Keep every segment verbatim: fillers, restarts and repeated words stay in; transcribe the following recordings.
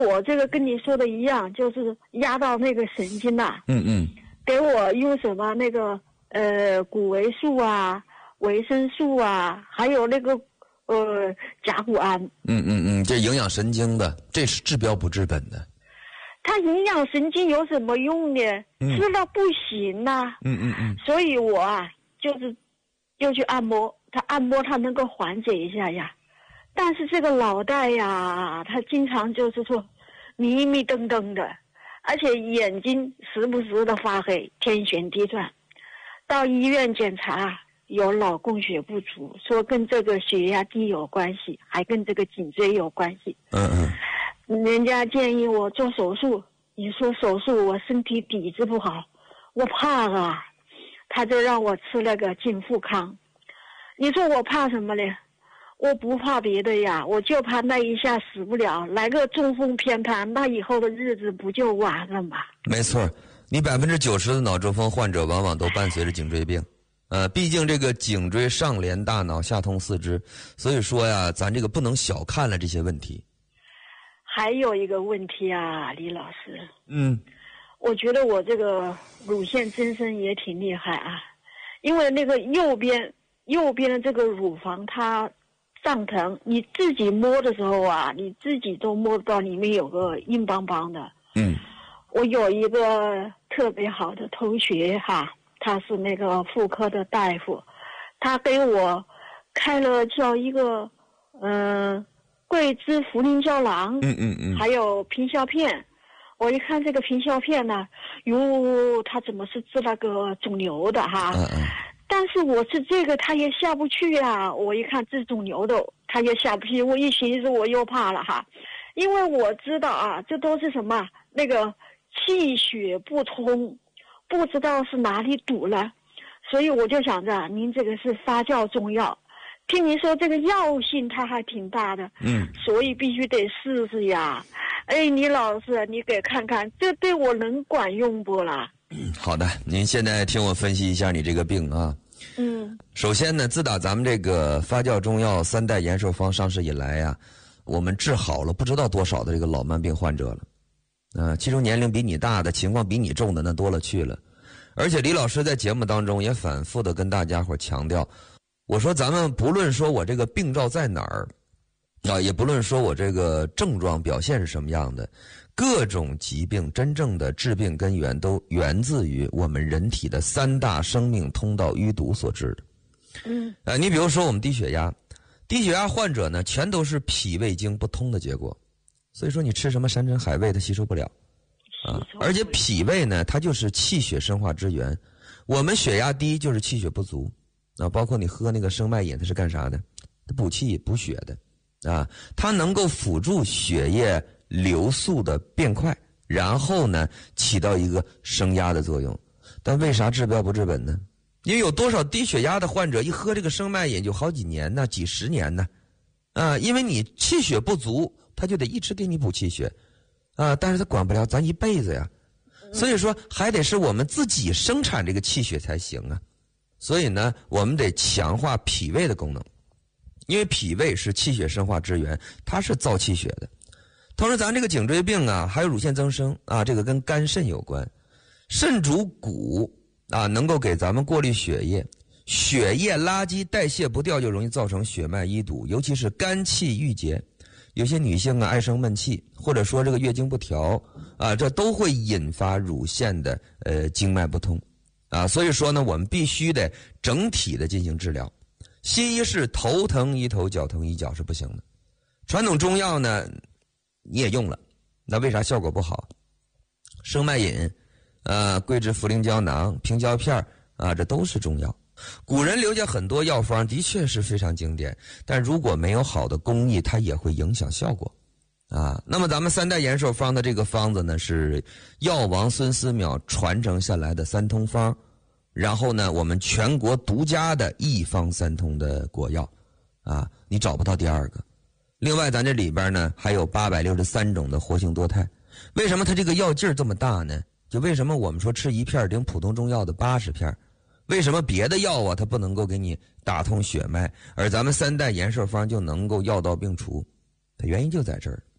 我这个跟你说的一样，就是压到那个神经呐、啊。 嗯嗯。 给我用什么那个呃谷维素啊、维生素啊，还有那个呃甲钴胺。 嗯嗯嗯，这营养神经的，这是治标不治本的。 它营养神经有什么用呢？嗯、吃了不行呐、啊。 嗯嗯嗯。 所以我啊，就是就去按摩，它按摩它能够缓解一下呀。但是这个脑袋呀，它经常就是说迷迷瞪瞪的。而且眼睛时不时的发黑，天旋地转。到医院检查有脑供血不足，说跟这个血压低有关系，还跟这个颈椎有关系。 嗯嗯。人家建议我做手术，你说手术我身体底子不好，我怕啊。他就让我吃那个净富康。你说我怕什么呢？我不怕别的呀，我就怕那一下死不了，来个中风偏瘫，那以后的日子不就完了吗？ 没错，你百分之九十的脑中风患者往往都伴随着颈椎病，呃，毕竟这个颈椎上连大脑，下通四肢，所以说呀，咱这个不能小看了这些问题。 还有一个问题啊，李老师， 嗯， 我觉得我这个乳腺增生也挺厉害啊，因为那个右边右边的这个乳房它上疼，你自己摸的时候啊，你自己都摸到里面有个硬邦邦的。 嗯， 我有一个特别好的同学哈，他是那个妇科的大夫，他给我开了叫一个嗯、呃、桂枝茯苓胶囊， 嗯嗯嗯， 还有平效片。我一看这个平效片呢，哟，他怎么是治那个肿瘤的哈？ 嗯嗯。 但是我是这个他也下不去呀，我一看治肿瘤的他也下不去，我一寻思我又怕了哈，因为我知道啊，这都是什么那个气血不通，不知道是哪里堵了，所以我就想着您这个是发酵中药，听您说这个药性它还挺大的， 嗯， 所以必须得试试呀。哎，李老师，你给看看这对我能管用不啦？ 嗯，好的，您现在听我分析一下你这个病啊。 嗯， 首先呢，自打咱们这个发酵中药三代延寿方上市以来呀、啊，我们治好了不知道多少的这个老慢病患者了，呃，其中年龄比你大的、情况比你重的那多了去了。而且李老师在节目当中也反复的跟大家伙强调，我说咱们不论说我这个病灶在哪儿，啊，也不论说我这个症状表现是什么样的，各种疾病真正的致病根源都源自于我们人体的三大生命通道淤堵所致的。 嗯， 呃，你比如说我们低血压，低血压患者呢，全都是脾胃经不通的结果。所以说你吃什么山珍海味它吸收不了啊，而且脾胃呢，它就是气血生化之源。我们血压低就是气血不足啊，包括你喝那个生脉饮，它是干啥的？它补气补血的啊，它能够辅助血液流速的变快，然后呢起到一个升压的作用。但为啥治标不治本呢？因为有多少低血压的患者一喝这个生脉饮就好几年呢，几十年呢啊，因为你气血不足，他就得一直给你补气血啊，但是他管不了咱一辈子呀，所以说还得是我们自己生产这个气血才行啊。所以呢，我们得强化脾胃的功能，因为脾胃是气血生化之源，它是造气血的。同时咱这个颈椎病啊，还有乳腺增生啊，这个跟肝肾有关。肾主骨啊，能够给咱们过滤血液，血液垃圾代谢不掉，就容易造成血脉淤堵，尤其是肝气郁结。有些女性啊爱生闷气，或者说这个月经不调啊，这都会引发乳腺的呃经脉不通啊。所以说呢，我们必须得整体的进行治疗。西医是头疼医头，脚疼医脚是不行的。传统中药呢，你也用了，那为啥效果不好？生脉饮、呃桂枝茯苓胶囊、平胶片啊，这都是中药。古人留下很多药方，的确是非常经典，但如果没有好的工艺，它也会影响效果啊。那么咱们三代延寿方的这个方子呢，是药王孙思邈传承下来的三通方，然后呢，我们全国独家的一方三通的国药啊，你找不到第二个。另外咱这里边呢还有八百六十三种的活性多肽。为什么它这个药劲儿这么大呢？就为什么我们说吃一片顶普通中药的八十片，为什么别的药啊它不能够给你打通血脉，而咱们三代延寿方就能够药到病除？它原因就在这儿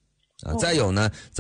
啊。再有呢。